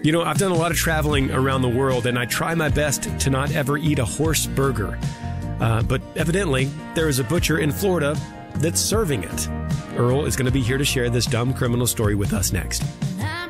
You know, I've done a lot of traveling around the world, and I try my best to not ever eat a horse burger. But evidently, there is a butcher in Florida that's serving it. Earl is going to be here to share this dumb criminal story with us next. I'm